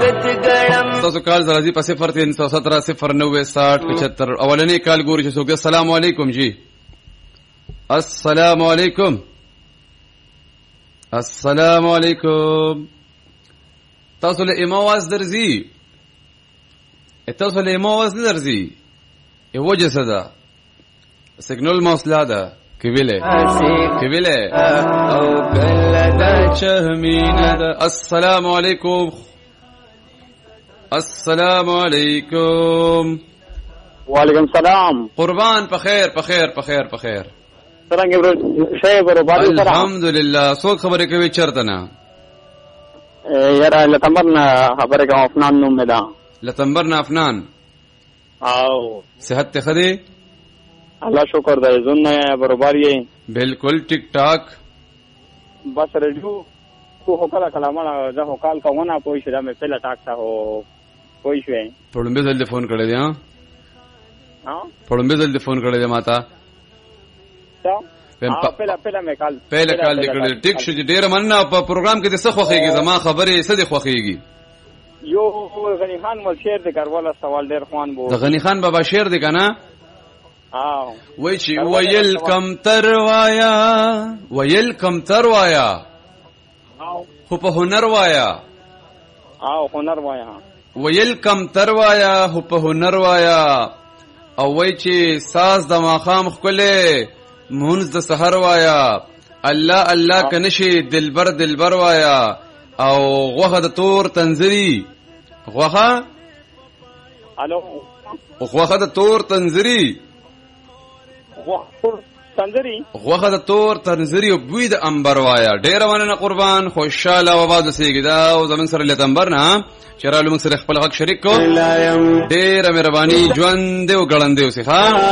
تاسو کال راځي په 03770906075 اولنی کال ګوري چې څوک. السلام علیکم جی. السلام علیکم. السلام علیکم. تاسو له امواز درځي. تاسو له امواز نه درځي. یو وجه څه ده؟ سیګنال موصله ده. کبیله او کله دا چهمینه ده. السلام علیکم. السلام علیکم. وعلیکم السلام. قربان په خیر څنګه شی برابر سره؟ الحمدلله. څوک خبرې کوي چرته نه؟ یاره لتمبرنا خبرې کوم. افنان نوم مې ده. لتمبرنا افنان. او صحت ته خدي؟ الله شکر دی. زون نه برابر یې؟ بالکل ټیک ټاک. بس رجو کو کله کلامه زه کال کومه پوي شم مې پهلا ټاک تا هو پوي شوې. پړمبه ځل فون کړی دی. ها پړمبه ځل فون کړی دی ماته. پهلا مې کال لیکل. ټیک شو. ډیر مننه. په پروګرام کې د څه خوخيږي؟ زما خبرې څه دي خوخيږي؟ یو غنی خان مول شعر د کارواله سوال ډیر خوان بو. د غنی خان بابا شعر دی کنه؟ وای چې ویل کم تر وایا خو په هنر وایا. ویل کم تر وایا خو په هنر وایا. او وای چې ساز د ماخام خله مونږ د سحر وایا. الله الله کنشي دلبر وایا. او غوخه د تور تنزری. غوخه د تور تنزری. غوخه د تور تنزری او بوی د انبر وایا. ډیر مننه قربان. خوشاله و آباد اوسېږي. دا او زمون سره لتمبر نه چرالو موږ سره خپل حق شریک کو. ډیر مهرباني. ژوند او ګړندې اوسې ښا.